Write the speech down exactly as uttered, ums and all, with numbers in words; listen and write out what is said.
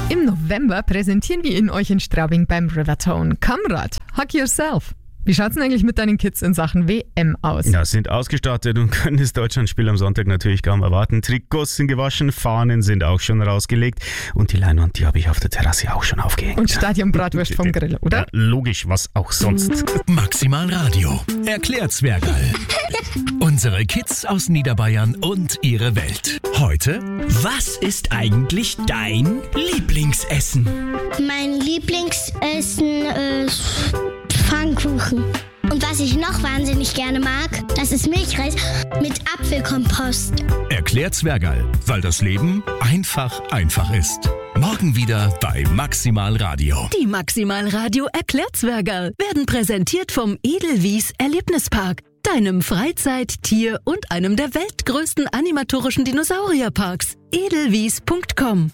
Im November präsentieren wir ihn euch in Straubing beim Rivertone. Kamrat, Hug Yourself. Wie schaut's denn eigentlich mit deinen Kids in Sachen W M aus? Ja, sind ausgestattet und können das Deutschlandspiel am Sonntag natürlich kaum erwarten. Trikots sind gewaschen, Fahnen sind auch schon rausgelegt und die Leinwand, die habe ich auf der Terrasse auch schon aufgehängt. Und Stadionbratwurst vom Grill, oder? Ja, logisch, was auch sonst. Maximal Radio erklärt Zwergerl. Unsere Kids aus Niederbayern und ihre Welt. Heute, Was ist eigentlich dein Lieblingsessen? Mein Lieblingsessen ist Pfannkuchen. Und was ich noch wahnsinnig gerne mag, das ist Milchreis mit Apfelkompost. erklärt Zwergerl, weil das Leben einfach einfach ist. Morgen wieder bei Maximal Radio. Die Maximal Radio Erklärzwergerl werden präsentiert vom Edelwies Erlebnispark, deinem Freizeit-, Tier- und einem der weltgrößten animatorischen Dinosaurierparks. edelwies punkt com